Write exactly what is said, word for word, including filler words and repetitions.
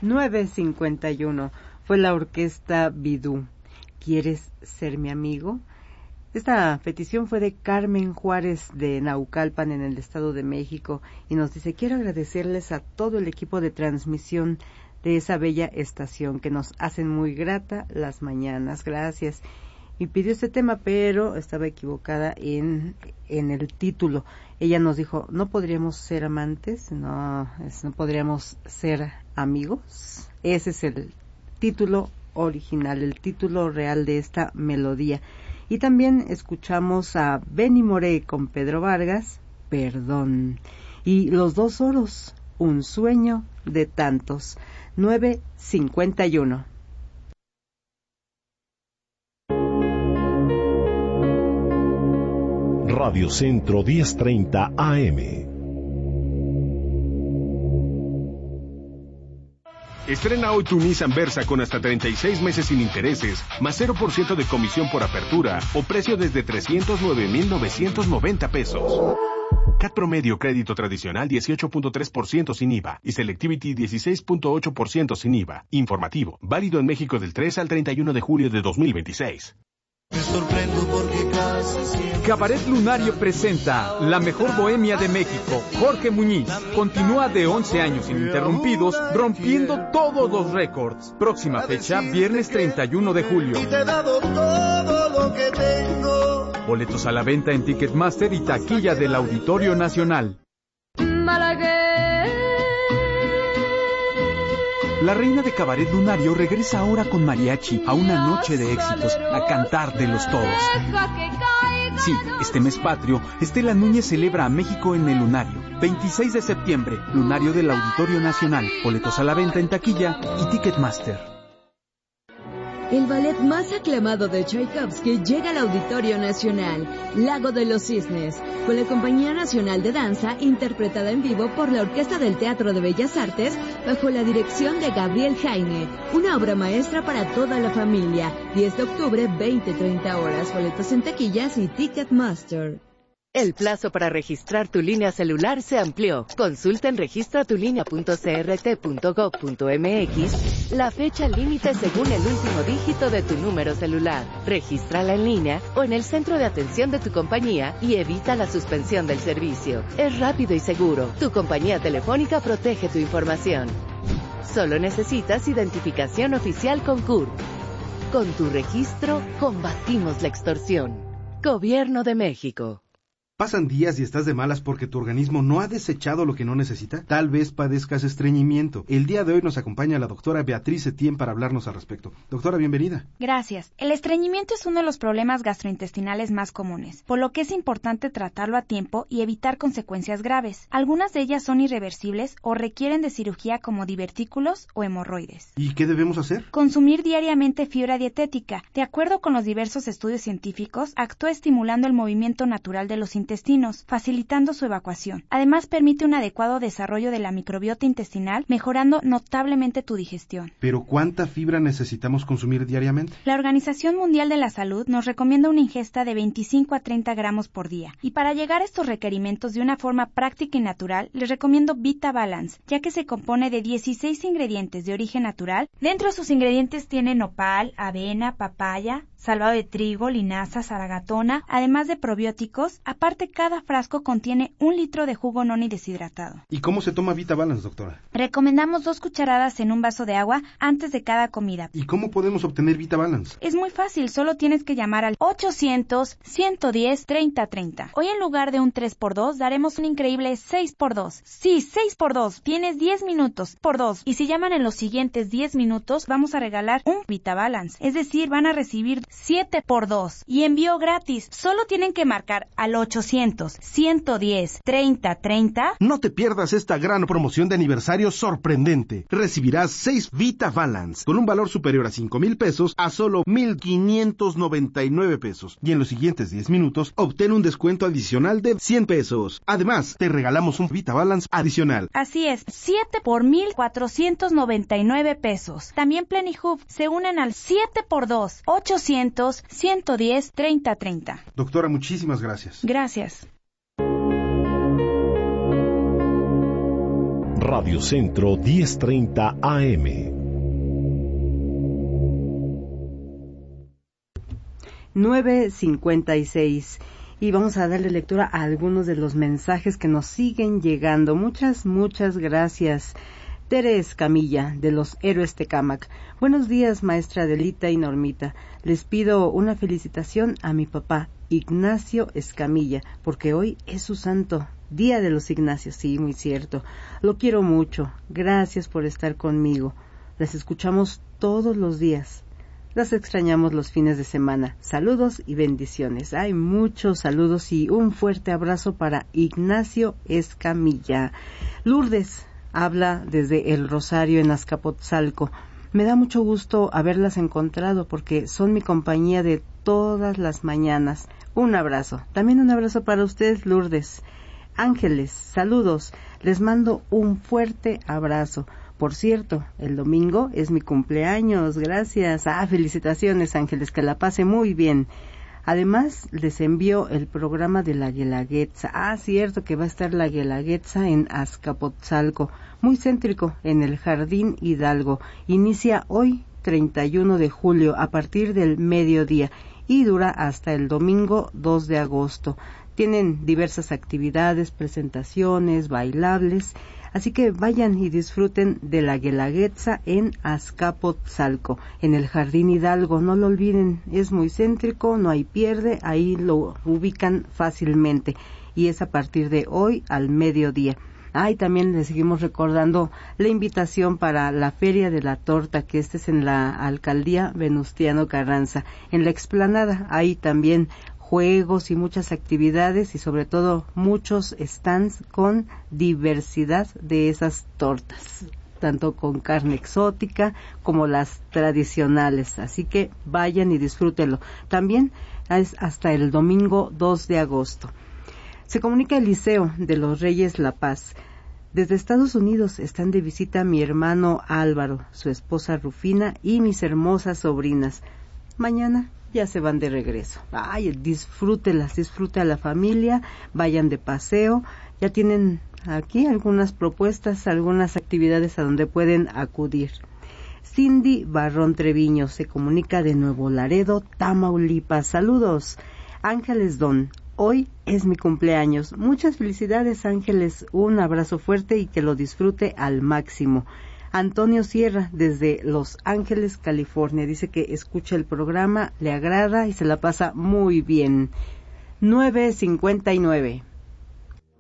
nueve cincuenta y uno. Fue la orquesta Bidú. ¿Quieres ser mi amigo? Esta petición fue de Carmen Juárez de Naucalpan, en el Estado de México, y nos dice: quiero agradecerles a todo el equipo de transmisión de esa bella estación que nos hacen muy grata las mañanas. Gracias. Y pidió este tema, pero estaba equivocada en, en el título. Ella nos dijo: no podríamos ser amantes, no, es, no podríamos ser amigos. Ese es el título original, el título real de esta melodía. Y también escuchamos a Benny Moré con Pedro Vargas, Perdón. Y Los Dos Oros, Un Sueño de Tantos. nueve cincuenta y uno. Radio Centro diez treinta A M. Estrena hoy tu Nissan Versa con hasta treinta y seis meses sin intereses, más cero por ciento de comisión por apertura o precio desde trescientos nueve mil novecientos noventa pesos. C A T promedio crédito tradicional dieciocho punto tres por ciento sin I V A y Selectivity dieciséis punto ocho por ciento sin I V A. Informativo, válido en México del tres al treinta y uno de julio de dos mil veintiséis. Me sorprendo porque casi siempre... Cabaret Lunario presenta La Mejor Bohemia de México. Jorge Muñiz continúa de once años ininterrumpidos, rompiendo todos los récords. Próxima fecha, viernes treinta y uno de julio. Y te he dado todo lo que tengo. Boletos a la venta en Ticketmaster y taquilla del Auditorio Nacional. La reina de Cabaret Lunario regresa ahora con mariachi a una noche de éxitos, a cantar de los todos. Sí, este mes patrio, Estela Núñez celebra a México en el Lunario. veintiséis de septiembre, Lunario del Auditorio Nacional. Boletos a la venta en taquilla y Ticketmaster. El ballet más aclamado de Tchaikovsky llega al Auditorio Nacional, Lago de los Cisnes, con la Compañía Nacional de Danza, interpretada en vivo por la Orquesta del Teatro de Bellas Artes, bajo la dirección de Gabriel Jaime. Una obra maestra para toda la familia. diez de octubre, veinte treinta horas. Boletos en taquillas y Ticketmaster. El plazo para registrar tu línea celular se amplió. Consulta en registra tu línea punto c r t punto gov punto m x la fecha límite según el último dígito de tu número celular. Regístrala en línea o en el centro de atención de tu compañía y evita la suspensión del servicio. Es rápido y seguro. Tu compañía telefónica protege tu información. Solo necesitas identificación oficial con C U R P. Con tu registro, combatimos la extorsión. Gobierno de México. ¿Pasan días y estás de malas porque tu organismo no ha desechado lo que no necesita? Tal vez padezcas estreñimiento. El día de hoy nos acompaña la doctora Beatriz Etienne para hablarnos al respecto. Doctora, bienvenida. Gracias. El estreñimiento es uno de los problemas gastrointestinales más comunes, por lo que es importante tratarlo a tiempo y evitar consecuencias graves. Algunas de ellas son irreversibles o requieren de cirugía, como divertículos o hemorroides. ¿Y qué debemos hacer? Consumir diariamente fibra dietética. De acuerdo con los diversos estudios científicos, actúa estimulando el movimiento natural de los intestinos, facilitando su evacuación. Además, permite un adecuado desarrollo de la microbiota intestinal, mejorando notablemente tu digestión. ¿Pero cuánta fibra necesitamos consumir diariamente? La Organización Mundial de la Salud nos recomienda una ingesta de veinticinco a treinta gramos por día. Y para llegar a estos requerimientos de una forma práctica y natural, les recomiendo Vita Balance, ya que se compone de dieciséis ingredientes de origen natural. Dentro de sus ingredientes tiene nopal, avena, papaya, salvado de trigo, linaza, zaragatona, además de probióticos. Aparte, cada frasco contiene un litro de jugo noni deshidratado. ¿Y cómo se toma Vita Balance, doctora? Recomendamos dos cucharadas en un vaso de agua antes de cada comida. ¿Y cómo podemos obtener Vita Balance? Es muy fácil, solo tienes que llamar al ochocientos, ciento diez, treinta treinta. Hoy, en lugar de un tres por dos, daremos un increíble seis por dos. Sí, seis por dos. Tienes diez minutos por dos. Y si llaman en los siguientes diez minutos, vamos a regalar un Vita Balance. Es decir, van a recibir siete por dos. Y envío gratis. Solo tienen que marcar al ochocientos, ciento diez, treinta treinta. No te pierdas esta gran promoción de aniversario sorprendente. Recibirás seis Vita Balance con un valor superior a cinco mil pesos a solo mil quinientos noventa y nueve pesos. Y en los siguientes diez minutos obtén un descuento adicional de cien pesos. Además, te regalamos un Vita Balance adicional. Así es, siete por mil cuatrocientos noventa y nueve pesos. También Plenihub se unen al siete por dos, ochocientos, ciento diez, treinta treinta. Doctora, muchísimas gracias. Gracias. Radio Centro diez treinta A M. nueve cincuenta y seis. Y vamos a darle lectura a algunos de los mensajes que nos siguen llegando. Muchas, muchas gracias. Tere Escamilla, de los Héroes Tecámac. Buenos días, maestra Adelita y Normita. Les pido una felicitación a mi papá, Ignacio Escamilla, porque hoy es su santo, Día de los Ignacios. Sí, muy cierto. Lo quiero mucho. Gracias por estar conmigo. Las escuchamos todos los días. Las extrañamos los fines de semana. Saludos y bendiciones. Hay muchos saludos y un fuerte abrazo para Ignacio Escamilla. Lourdes habla desde El Rosario en Azcapotzalco. Me da mucho gusto haberlas encontrado porque son mi compañía de todas las mañanas. Un abrazo. También un abrazo para ustedes, Lourdes. Ángeles, saludos. Les mando un fuerte abrazo. Por cierto, el domingo es mi cumpleaños. Gracias. Ah, felicitaciones, Ángeles, que la pase muy bien. Además, les envío el programa de la Guelaguetza. Ah, cierto que va a estar la Guelaguetza en Azcapotzalco, muy céntrico, en el Jardín Hidalgo. Inicia hoy, treinta y uno de julio, a partir del mediodía, y dura hasta el domingo dos de agosto. Tienen diversas actividades, presentaciones, bailables, así que vayan y disfruten de la Guelaguetza en Azcapotzalco, en el Jardín Hidalgo. No lo olviden, es muy céntrico, no hay pierde, ahí lo ubican fácilmente. Y es a partir de hoy al mediodía. Ah, y también les seguimos recordando la invitación para la Feria de la Torta, que este es en la Alcaldía Venustiano Carranza, en la explanada. Ahí también juegos y muchas actividades y sobre todo muchos stands con diversidad de esas tortas, tanto con carne exótica como las tradicionales. Así que vayan y disfrútenlo. También es hasta el domingo dos de agosto. Se comunica el Liceo de los Reyes La Paz. Desde Estados Unidos están de visita mi hermano Álvaro, su esposa Rufina y mis hermosas sobrinas. Mañana ya se van de regreso. Ay, disfrútelas, disfrute a la familia, vayan de paseo. Ya tienen aquí algunas propuestas, algunas actividades a donde pueden acudir. Cindy Barrón Treviño se comunica de Nuevo Laredo, Tamaulipas. Saludos. Ángeles Don, hoy es mi cumpleaños. Muchas felicidades, Ángeles. Un abrazo fuerte y que lo disfrute al máximo. Antonio Sierra, desde Los Ángeles, California, dice que escucha el programa, le agrada y se la pasa muy bien. nueve cincuenta y nueve.